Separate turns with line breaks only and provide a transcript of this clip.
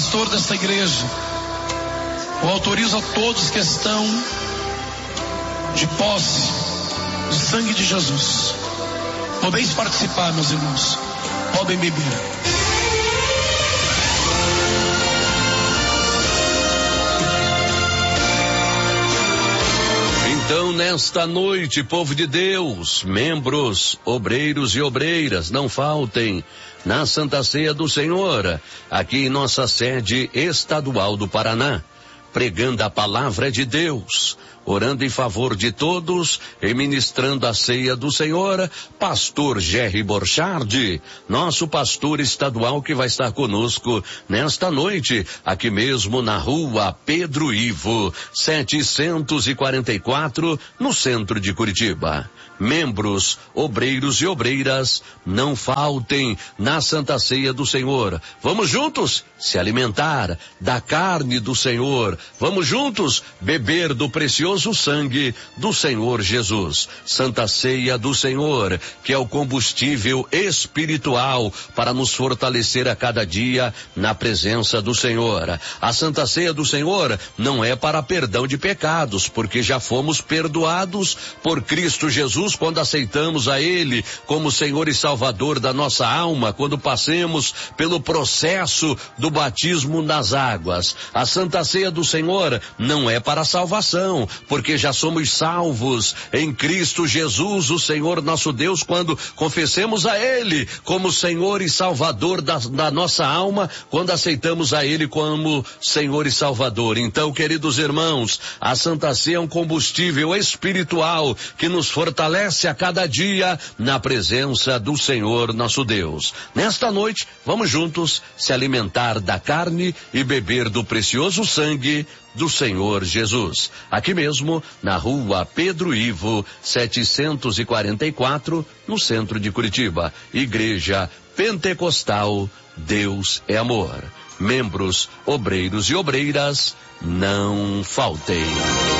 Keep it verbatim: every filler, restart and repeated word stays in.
pastor desta igreja, eu autorizo a todos que estão de posse do sangue de Jesus. Podeis participar, meus irmãos. Podem beber.
Então, nesta noite, povo de Deus, membros, obreiros e obreiras, não faltem na Santa Ceia do Senhor, aqui em nossa sede estadual do Paraná, pregando a palavra de Deus, orando em favor de todos e ministrando a ceia do Senhor, pastor Jerry Borchardt, nosso pastor estadual que vai estar conosco nesta noite, aqui mesmo na rua Pedro Ivo, setecentos e quarenta e quatro, no centro de Curitiba. Membros, obreiros e obreiras, não faltem na Santa Ceia do Senhor. Vamos juntos se alimentar da carne do Senhor. Vamos juntos beber do precioso sangue do Senhor Jesus. Santa Ceia do Senhor, que é o combustível espiritual para nos fortalecer a cada dia na presença do Senhor. A Santa Ceia do Senhor não é para perdão de pecados, porque já fomos perdoados por Cristo Jesus quando aceitamos a Ele como Senhor e Salvador da nossa alma, quando passemos pelo processo do batismo nas águas. A Santa Ceia do Senhor não é para salvação, porque já somos salvos em Cristo Jesus, o Senhor nosso Deus, quando confessemos a Ele como Senhor e Salvador da, da nossa alma, quando aceitamos a Ele como Senhor e Salvador. Então, queridos irmãos, a Santa Ceia é um combustível espiritual que nos fortalece a cada dia na presença do Senhor nosso Deus. Nesta noite, vamos juntos se alimentar da carne e beber do precioso sangue do Senhor Jesus. Aqui mesmo, na rua Pedro Ivo, setecentos e quarenta e quatro, no centro de Curitiba. Igreja Pentecostal, Deus é Amor. Membros, obreiros e obreiras, não faltem.